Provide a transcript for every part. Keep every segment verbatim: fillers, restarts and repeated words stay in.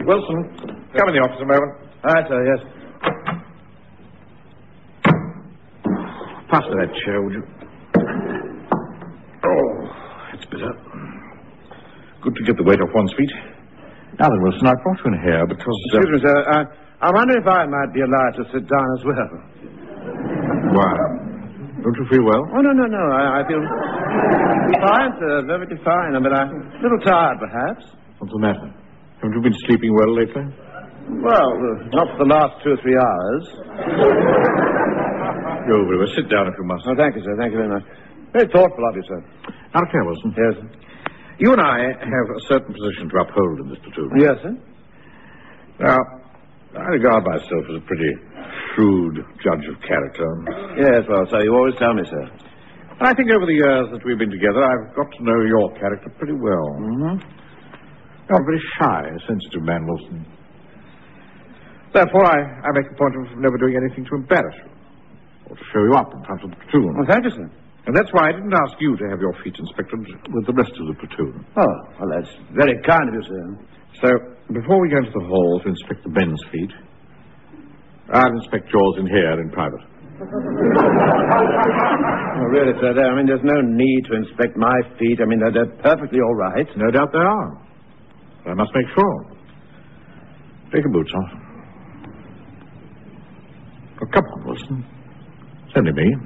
Wilson, come in the office a moment. All right, sir, yes. Pass me that chair, would you? Oh, that's better. Good to get the weight off one's feet. Now then, Wilson, I brought you in here because... Uh... Excuse me, sir. Uh, I wonder if I might be allowed to sit down as well. Why? Don't you feel well? Oh, no, no, no. I, I feel fine, sir. Perfectly fine. But I'm a little tired, perhaps. What's the matter? Haven't you been sleeping well lately? Well, uh, not for the last two or three hours. Go over. Sit down if you must. Oh, thank you, sir. Thank you very much. Very thoughtful of you, sir. Now, look here, Wilson. Yes, sir. You and I have a certain position to uphold in this platoon. Yes, sir. Now, I regard myself as a pretty shrewd judge of character. Yes, well, sir, you always tell me, sir. I think over the years that we've been together, I've got to know your character pretty well. Mm-hmm. You're a very shy, sensitive man, Wilson. Therefore, I, I make a point of never doing anything to embarrass you or to show you up in front of the platoon. Well, thank you, sir. And that's why I didn't ask you to have your feet inspected with the rest of the platoon. Oh, well, that's very kind of you, sir. So, before we go into the hall to inspect the men's feet, I'll inspect yours in here in private. Oh, really, sir, there, I mean, there's no need to inspect my feet. I mean, they're, they're perfectly all right. No doubt they are. But I must make sure. Take your boots off. Oh, come on, Wilson. It's only me.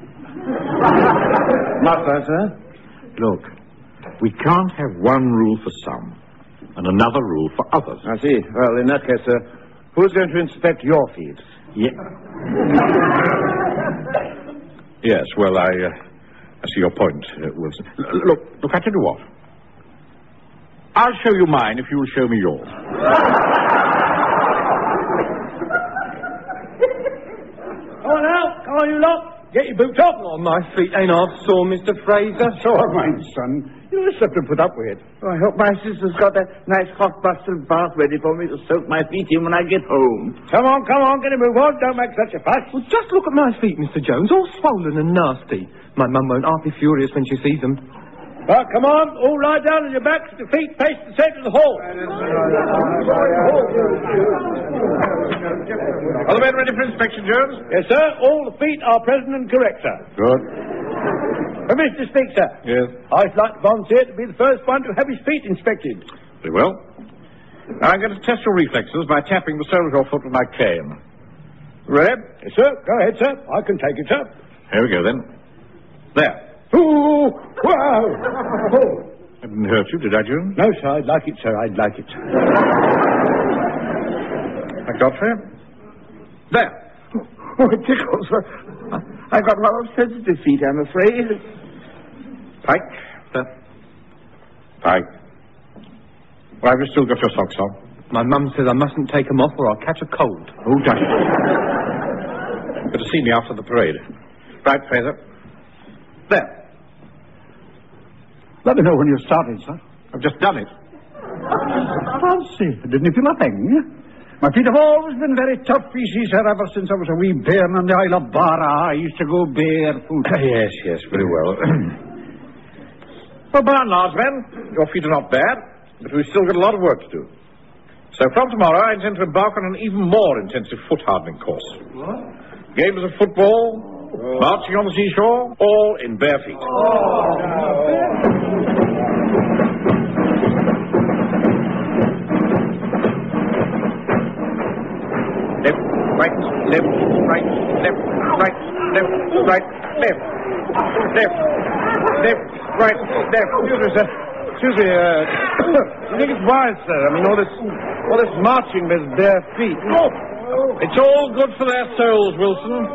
Not so, sir. Look, we can't have one rule for some and another rule for others. I see. Well, in that case, sir, who's going to inspect your feet? Yeah. Yes, well, I, uh, I see your point, uh, Wilson. L- look, look, I tell you what. I'll show you mine if you will show me yours. Come on out. Come on, you lot. Get your boots off. Oh, my feet ain't half sore, Mister Fraser. So are mine, son. You'll just have to put up with it. Oh, I hope my sister's got that nice hot busted bath ready for me to soak my feet in when I get home. Come on, come on, get a move on. Don't make such a fuss. Well, just look at my feet, Mister Jones, all swollen and nasty. My mum won't half be furious when she sees them. Right, come on, all lie down on your backs, the feet face the centre of the hall. Are the men ready for inspection, Jones? Yes, sir. All the feet are present and correct, sir. Good. Uh, Mister Speaker, Yes? I'd like to volunteer to be the first one to have his feet inspected. Very well. Now, I'm going to test your reflexes by tapping the sole of your foot with my cane. Ready? Yes, sir. Go ahead, sir. I can take it, sir. Here we go, then. There. Ooh! Wow! Oh. I didn't hurt you, did I, June? No, sir. I'd like it, sir. I'd like it. Like Godfrey? There. Oh, it tickles. I've got a lot of sensitive feet, I'm afraid. Pike? There. Pike. Why have you still got your socks on? My mum says I mustn't take them off or I'll catch a cold. Oh, dash it. Better see me after the parade. Right, Fraser. There. Let me know when you've started, sir. I've just done it. Fancy. Didn't you feel a thing? My feet have always been very tough, you see, sir, ever since I was a wee bairn on the Isle of Barra. I used to go barefoot. yes, yes, very well. Well, by and large, men, your feet are not bad, but we've still got a lot of work to do. So from tomorrow, I intend to embark on an even more intensive foot-hardening course. What? Games of football, oh. marching on the seashore, all in bare feet. Oh, no. Left, right, left, right, left, right, left, right, left, left, left, right, left. Excuse me, sir. Excuse me, uh... you think it's wise, sir? I mean, all this... all this marching with bare feet. Oh! It's all good for their souls, Wilson.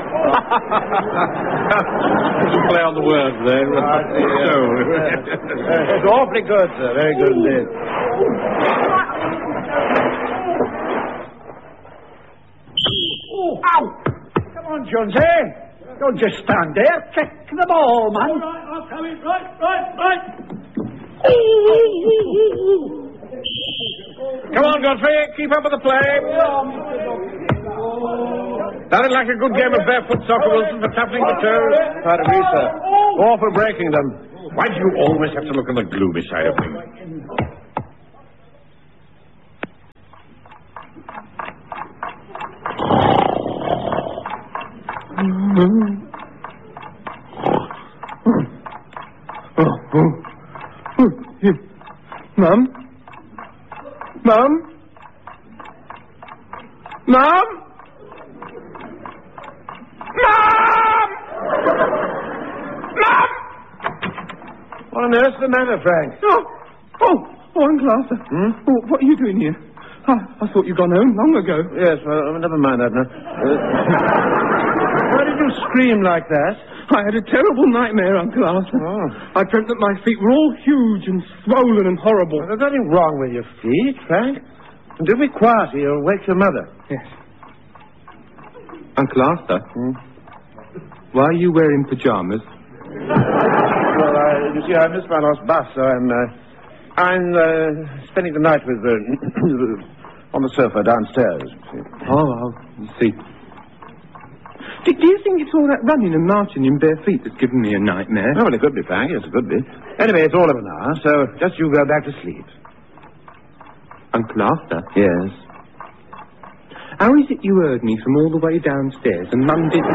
Just play on the words there. I see, uh, Soul. uh, it's awfully good, sir. Very good indeed. Ow! Come on, Jonesy. Don't just stand there. Kick the ball, man. All right, I'm coming. Right, right, right. Come on, Godfrey. Keep up with the play. Sounded like a good game of barefoot soccer, Wilson, for toughening the toes. I agree, sir. Or for breaking them. Why do you always have to look on the gloomy side of things? Oh, oh. Oh, yeah. Mum? Mum? Mum? Mum! Mum! What on earth's the matter, Frank? Oh, oh, oh, Uncle Arthur. Hmm? Oh, what are you doing here? I, I thought you'd gone home long ago. Yes, well, never mind that now. Uh, why did you scream like that? I had a terrible nightmare, Uncle Arthur. Oh. I dreamt that my feet were all huge and swollen and horrible. Well, there's nothing wrong with your feet, Frank. And do be quiet or you'll wake your mother. Yes. Uncle Arthur? Hmm? Why are you wearing pyjamas? Well, I, you see, I missed my last bus, so I'm, uh, I'm uh, spending the night with, uh, on the sofa downstairs. Oh, I see. Do, do you think it's all that running and marching in bare feet that's given me a nightmare? Oh, well, it could be, Frank. Yes, it could be. Anyway, it's all over now, so just you go back to sleep. Uncle Arthur? Yes? How is it you heard me from all the way downstairs and Mum did...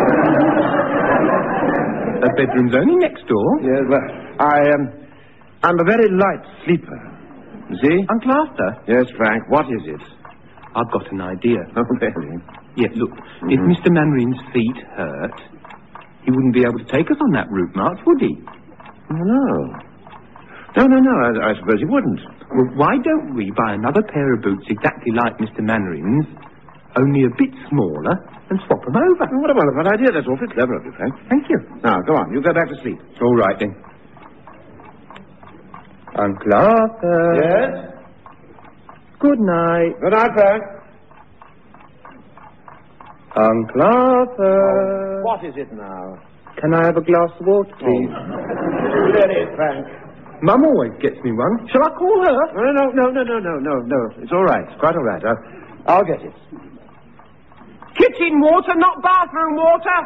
Her bedroom's only next door. Yes, well, I, um, I'm a very light sleeper. You see? Uncle Arthur? Yes, Frank, what is it? I've got an idea. Oh, really? Yes, look, Mm-hmm. if Mister Mandarin's feet hurt, he wouldn't be able to take us on that route march, would he? Oh, no. No, no, no, I, I suppose he wouldn't. Well, why don't we buy another pair of boots exactly like Mister Mandarin's, only a bit smaller, and swap them over? Oh, what a wonderful idea. That's awfully clever of you, Frank. Thank you. Now, go on. You go back to sleep. All right, then. Uncle Arthur. Yes? Good night. Good night, Frank. Uncle Arthur. What is it now? Can I have a glass of water, please? Really, Frank? Mum always gets me one. Shall I call her? No, no, no, no, no, no, no, no. It's all right. It's quite all right. I'll, I'll get it. Kitchen water, not bathroom water.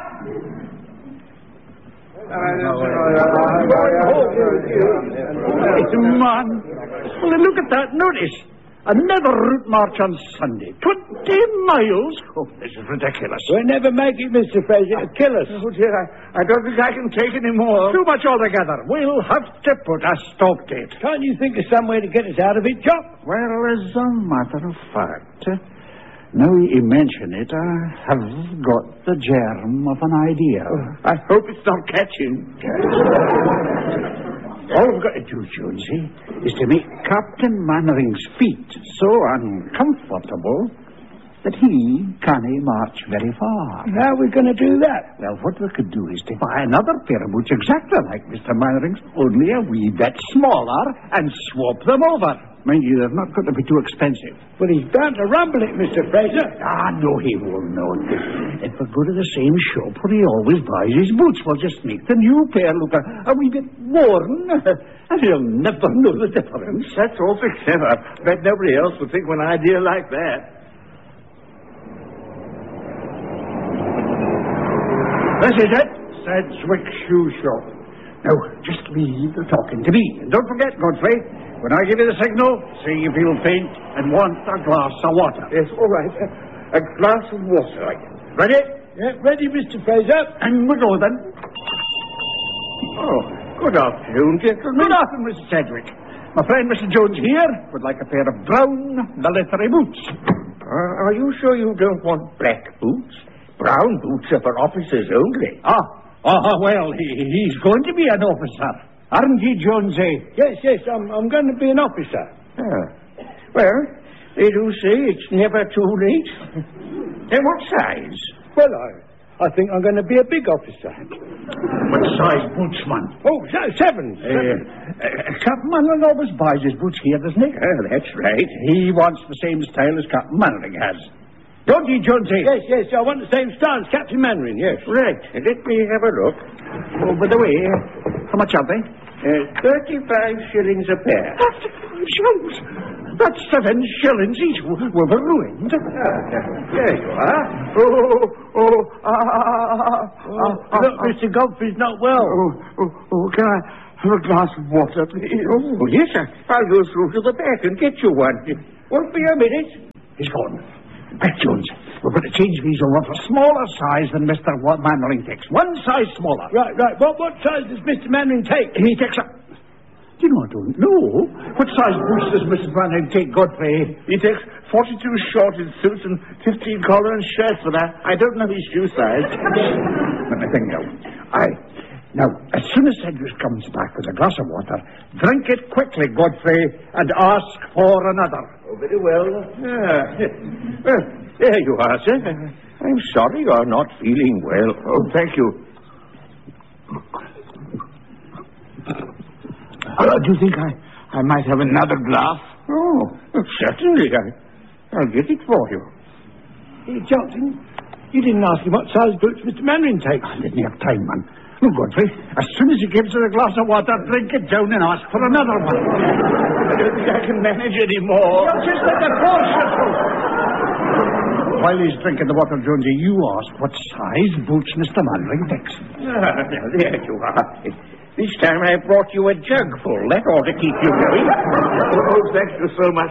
It's man. Well, look at that. Notice. Another route march on Sunday. Twenty miles? Oh, this is ridiculous. We'll never make it, Mister Fraser. It'll kill us. Oh, dear, I, I don't think I can take any more. Too much altogether. We'll have to put a stop to it. Can't you think of some way to get us out of it, Jock? Well, as a matter of fact, uh, now you mention it, I have got the germ of an idea. I hope it's not catching. All we've got to do, Jonesy, is to make Captain Mannering's feet so uncomfortable that he can't march very far. How are we going to do that? Well, what we could do is to buy another pair of boots exactly like Mister Mannering's, only a wee bit smaller, and swap them over. Mind you, they're not going to be too expensive. Well, he's bound to rumble it, Mister Fraser. Ah, no, he won't know. If we go to the same shop where he always buys his boots, we'll just make the new pair look a, a wee bit worn, and he'll never know the difference. That's awfully clever. Bet nobody else would think of an idea like that. This is it, Sedgwick Shoe Shop. Now, just leave the talking to me. And don't forget, Godfrey, when I give you the signal, say you feel faint and want a glass of water. Yes, all right. A, a glass of water. Ready? Yeah, ready, Mister Fraser. And we go then. Oh, good afternoon, gentlemen. Good afternoon, Mister Sedgwick. My friend Mister Jones here would like a pair of brown military boots. Uh, are you sure you don't want black boots? Brown boots are for officers only. Ah, ah, well, he, he's going to be an officer. Aren't he, Jonesy? Yes, yes, I'm, I'm going to be an officer. Ah. Well, they do say it's never too late. And what size? Well, I, I think I'm going to be a big officer. What size boots, man? Oh, se- seven. Uh, seven. uh, Captain Mannering always buys his boots here, doesn't he? Oh, that's right. He wants the same style as Captain Mannering has. Don't he, Jonesy? Yes, yes, I want the same style as Captain Mannering, yes. Right. Let me have a look. Oh, by the way, how much are they? Uh, thirty-five shillings a pair. Thirty-five shillings? That's seven shillings each. We're ruined. Ah, there you are. Oh, oh, ah, ah, ah, Look, Mister Godfrey's not well. Oh, oh, oh, can I have a glass of water, please? Oh, yes, sir. I'll go through to the back and get you one. Won't be a minute. He's gone. Back, Jones. we're going to change these over for smaller size than Mister Mannering takes. One size smaller. Right, right. What, what size does Mister Mannering take? He takes a... Do you know, I don't know. What size boots does Missus Mannering take, Godfrey? He takes forty-two shorted suits and fifteen collar and shirts, but I, I don't know his shoe size. Let me think now. I... Now, as soon as Cedric comes back with a glass of water, drink it quickly, Godfrey, and ask for another. Oh, very well. Ah, well, there you are, sir. I'm sorry you're not feeling well. Oh, thank you. Uh, do you think I, I might have another glass? Oh, certainly. I, I'll get it for you. Hey, Johnson, you didn't ask him what size boots Mister Mannering takes. I didn't have time, man. Look, Godfrey, as soon as he gives her a glass of water, drink it down and ask for another one. I don't think I can manage any more. You're just like a cautious. While he's drinking the water, Jonesy, you ask what size boots Mister Mannering takes. Ah, now, there you are. This time I brought you a jug full. That ought to keep you going. Oh, thank you so much.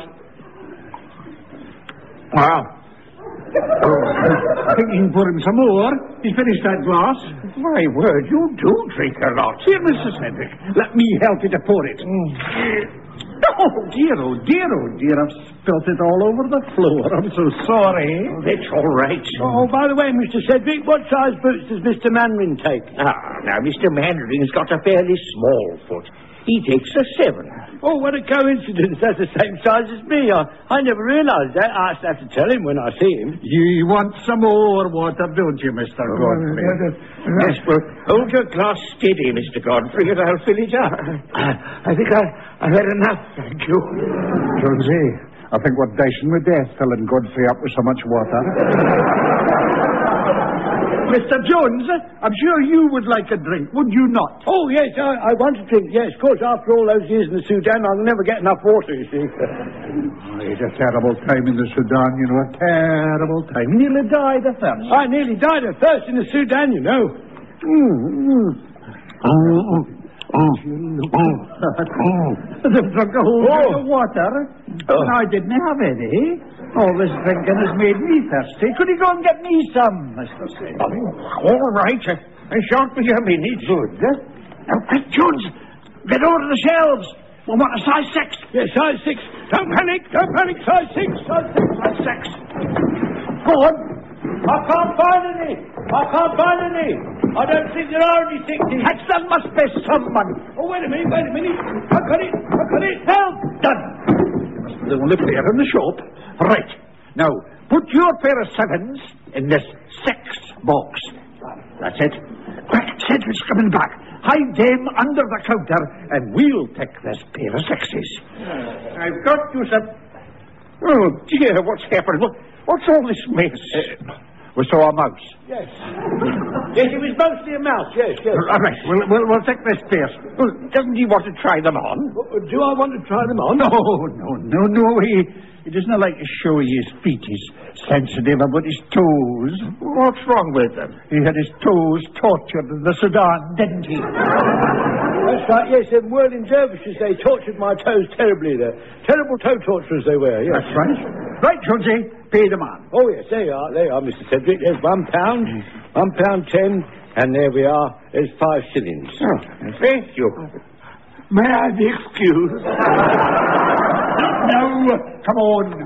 Wow. Oh, I think you can pour him some more. He's finished that glass. My word, you do drink a lot. Here, Mister Cedric, let me help you to pour it. Mm. Oh, dear, oh, dear, oh, dear. I've spilt it all over the floor. I'm so sorry. Oh, that's all right. Oh, by the way, Mister Cedric, what size boots does Mister Mannering take? Ah, now, Mister Mandarin's got a fairly small foot. He takes a seven. Oh, what a coincidence. That's the same size as me. I, I never realised that. I have to tell him when I see him. You want some more water, don't you, Mister Oh, Godfrey? yes, well, hold your glass steady, Mister Godfrey, and I'll fill it up. I think I, I've had enough, thank you. Jonesy, I think we're dashing with death, filling Godfrey up with so much water. Mister Jones, I'm sure you would like a drink, would you not? Oh, yes, I, I want to drink. Yes, of course, after all those years in the Sudan, I'll never get enough water, you see. Oh, it's a terrible time in the Sudan, you know, a terrible time. Nearly died of thirst. I nearly died of thirst in the Sudan, you know. Mm, mm. Oh, oh, oh, oh. They've drunk a whole Oh. drink of water, Oh. and I didn't have any. All this drinking has made me thirsty. Could you go and get me some, Mister Cedric? Oh, all right. I shan't be a minute. Good. Now, quick, Jones, get over to the shelves. We want a size six. Yes, size six. Don't panic, don't panic. Size six, size six, size six. Go on. I can't find any. I can't find any. I don't think there are any sixties. Heck, there must be someone. Oh, wait a minute, wait a minute. I've got it, I've got it. Help! Done. The only pair in the shop. Right. Now, put your pair of sevens in this six box. That's it. Quick, Cedric's coming back. Hide them under the counter, and we'll take this pair of sixes. I've got you some... Oh, dear, what's happened? What, what's all this mess? Uh, we saw a mouse. Yes. Yes, it was mostly a mouse, yes, yes. All right, we'll, we'll, we'll take this pair. Well, doesn't he want to try them on? Do I want to try them on? No, no, no, no. He, he doesn't like to show you his feet. He's sensitive about his toes. What's wrong with them? He had his toes tortured in the Sudan, didn't he? That's right, yes, them whirling dervishes, they tortured my toes terribly there. Terrible toe torturers they were, yes. That's right. Right, Jonesy, pay the man. Oh, yes, there you are, there you are, Mister Cedric. There's one pound, one pound ten, and there we are. There's five shillings. Oh, thank you. May I be excused? No, come on.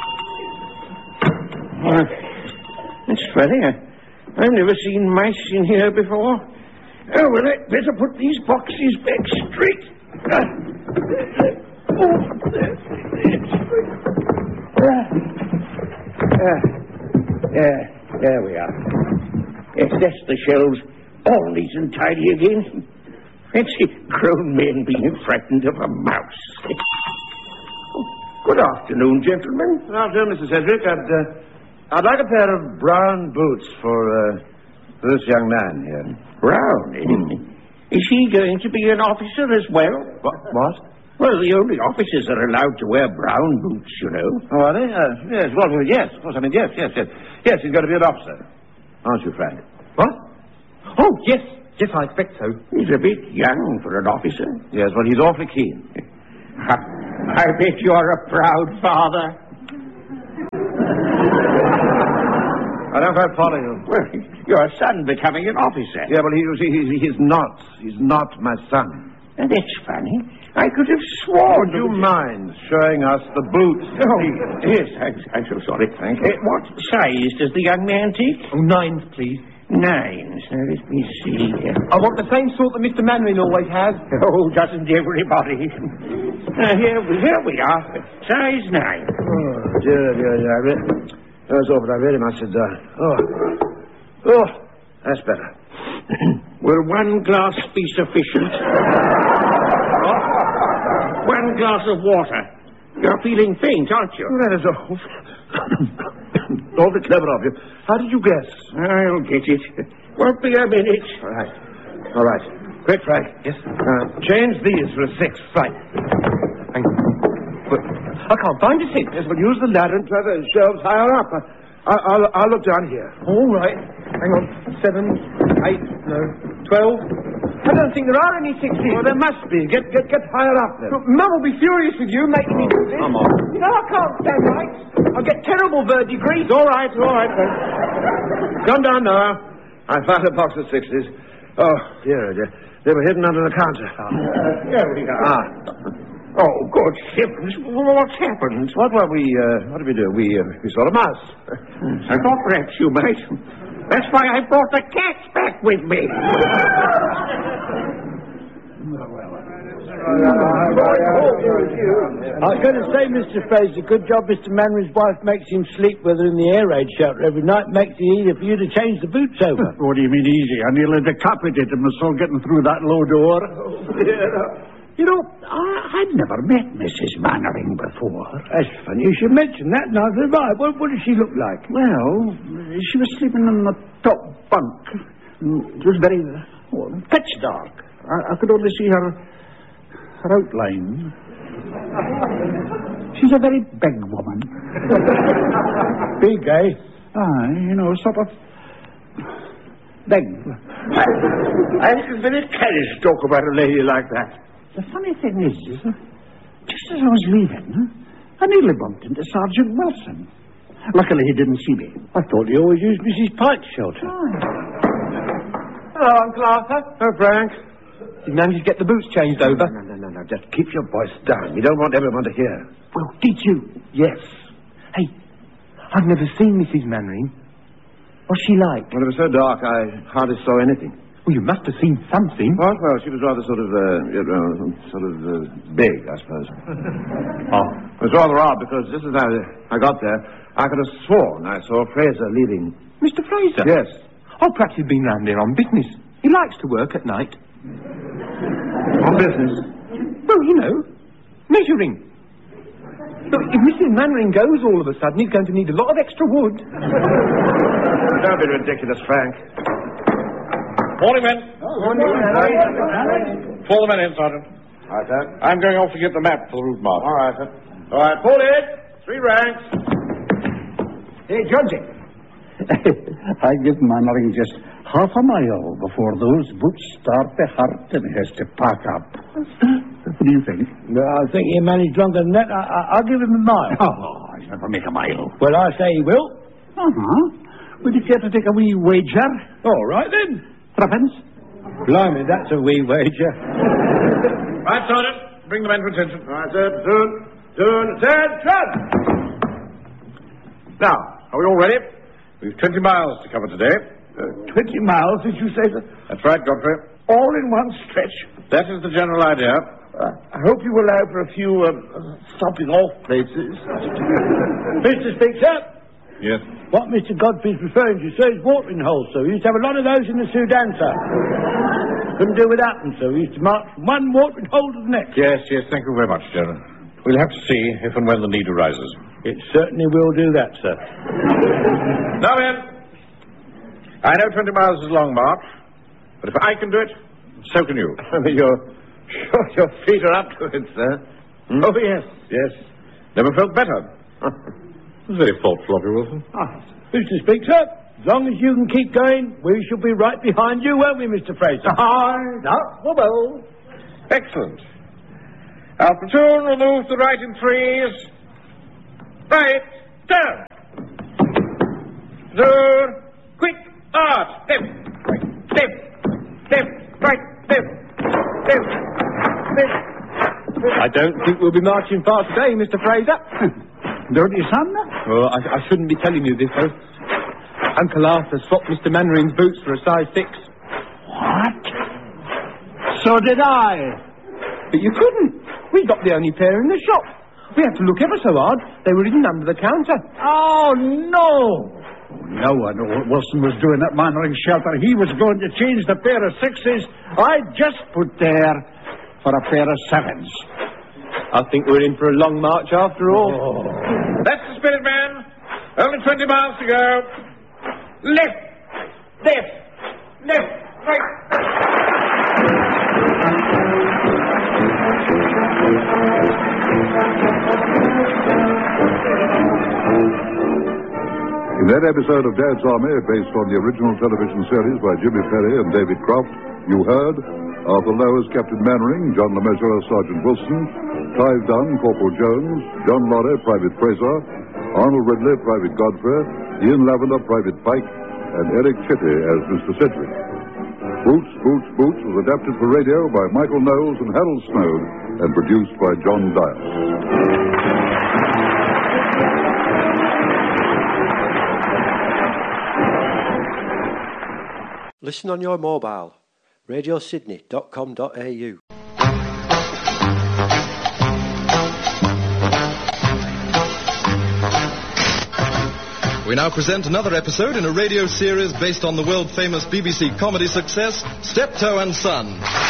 Uh, it's funny. I, I've never seen mice in here before. Oh, well, I'd better put these boxes back straight. Uh, oh, there, uh, there, there we are. Yes, that's the shelves, all neat and tidy again. Fancy grown men being frightened of a mouse. Good afternoon, gentlemen. Good afternoon, Mister Cedric. I'd, uh, I'd like a pair of brown boots for, uh, for this young man here. Brown, eh? Is he going to be an officer as well? What? What? Well, the only officers are allowed to wear brown boots, you know. Oh, are they? Uh, yes, well, well, yes, of course. I mean, yes, yes, yes. Yes, he's going to be an officer. Aren't you, Frank? What? Oh, yes. Yes, I expect so. He's a bit young for an officer. Yes, well, he's awfully keen. I bet you're a proud father. if I follow you. Well, your son becoming an officer. Yeah, well, he, he, he's not. He's not my son. And that's funny. I could have sworn... Would you mind showing us the boots? Oh, yes, I'm, I'm so sorry. Thank you. Uh, what size does the young man take? Oh, nines, please. Nines. Now, let me see. I want the same sort that Mister Mannering always has. Oh, doesn't everybody? Now, here, we- here we are. Size nine. Oh, dear, dear, dear. I re- That's all, but I really must sit down. Oh. Oh, that's better. Will one glass be sufficient? One glass of water. You're feeling faint, aren't you? Oh, that is all. Awfully clever of you. How did you guess? I'll get it. Won't be a minute. All right. All right. Quick, Frank. Yes? Uh, change these for a six. Right. Hang on. But I can't find a six. Yes, but use the ladder and try the shelves higher up. I, I'll, I'll look down here. All right. Hang on. Seven, eight, no, twelve. I don't think there are any sixes. Well, there must be. Get get get higher up then. Look, Mum will be furious with you making me do this. Come on. You know I can't stand right. I'll get terrible verdigris. All right, all right. Then. Come down now. I found a box of sixes. Oh, dear, dear. They were hidden under the counter. Here we are. Ah. Oh, good heavens. What's happened? What were we, uh, what did we do? We, uh, we saw a mouse. I thought perhaps you might. That's why I brought the cat back with me. I was going to say, Mister Fraser, good job Mister Mannering's wife makes him sleep with her in the air raid shelter every night. Makes it easier for you to change the boots over. What do you mean easy? I nearly decapitated myself getting through that low door. You know, I, I'd never met Missus Mannering before. That's funny. You should mention that. Now, right. What, what does she look like? Well, she was sleeping in the top bunk. It was very oh, pitch dark. I, I could only see her, her outline. She's a very big woman. Big, eh? Ah, you know, sort of big. I was very careless to talk about a lady like that. The funny thing is, uh, just as I was leaving, uh, I nearly bumped into Sergeant Wilson. Luckily, he didn't see me. I thought you always used Missus Pike's shelter. Hello, Uncle Arthur. Oh, Frank. Did you manage to get the boots changed over? No, no, no, no. Just keep your voice down. You don't want everyone to hear. Well, did you? Yes. Hey, I've never seen Missus Mannering. What's she like? Well, it was so dark, I hardly saw anything. Well, you must have seen something. What? Well, she was rather sort of, uh, you know, sort of uh, big, I suppose. Oh. It was rather odd because just as I, I got there, I could have sworn I saw Fraser leaving. Mister Fraser? Yes. Oh, perhaps he'd been round there on business. He likes to work at night. On business? Well, you know, measuring. Look, if Missus Mannering goes all of a sudden, he's going to need a lot of extra wood. Don't be ridiculous, Frank. Morning, men. Pull the men in, Sergeant. All right, sir. I'm going off to get the map for the route march. All right, sir. All right, pull it. Three ranks. Hey, Georgie. I give Mannering just half a mile before those boots start to hurt and he has to pack up. What do you think? No, I think he managed longer than that. I, I, I'll give him a mile. Oh, he'll never make a mile. Well, I say he will. Uh-huh. Would you care to take a wee wager? All right, then. Threepence? Blimey, that's a wee wager. Right, Sergeant. Bring the men to attention. All right, sir. Soon. Soon. Attention! Now, are we all ready? We've twenty miles to cover today. Uh, Twenty miles, did you say, sir? That's right, Godfrey. All in one stretch. That is the general idea. Uh, I hope you allow for a few um, uh, stopping off places. Mister Speaker, Yes. what Mister Godfrey's referring to, sir, is watering holes, sir. We used to have a lot of those in the Sudan, sir. Couldn't do without them, sir. We used to march from one watering hole to the next. Yes, yes, thank you very much, General. We'll have to see if and when the need arises. It certainly will do that, sir. Now, men, I know twenty miles is a long march, but if I can do it, so can you. your, sure, your feet are up to it, sir. Hmm? Oh, yes, yes. Never felt better. It was very thoughtful of you, Wilson. Ah, Mister Speaker, as long as you can keep going, we shall be right behind you, won't we, Mister Fraser? Aye, now, well. Excellent. Our platoon will move to the right in threes. Right, turn. Two, be marching far today, Mister Fraser. Don't you, son? Oh, I, I shouldn't be telling you this, though. Uncle Arthur swapped Mister Mannering's boots for a size six. What? So did I. But you couldn't. We got the only pair in the shop. We had to look ever so hard. They were hidden under the counter. Oh, no. Now I know what Wilson was doing at Mannering Shelter. He was going to change the pair of sixes I just put there for a pair of sevens. I think we're in for a long march after all. Oh. That's the spirit, man. Only twenty miles to go. Left, left, left, right. In that episode of Dad's Army, based on the original television series by Jimmy Perry and David Croft, you heard Arthur Lowe as Captain Mannering, John LeMessurier as Sergeant Wilson, Clive Dunn, Corporal Jones, John Lorry, Private Fraser, Arnold Ridley, Private Godfrey, Ian Lavender, Private Pike, and Eric Chitty as Mister Sedgwick. Boots, Boots, Boots was adapted for radio by Michael Knowles and Harold Snowd and produced by John Dias. Listen on your mobile. radio sydney dot com dot a u. We now present another episode in a radio series based on the world-famous B B C comedy success, Steptoe and Son.